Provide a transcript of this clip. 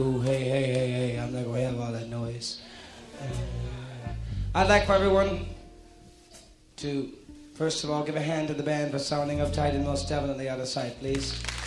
Hey, hey, hey, hey, I'm not going to have all that noise. I'd like for everyone to, first of all, give a hand to the band for sounding uptight and most definitely out of sight, please.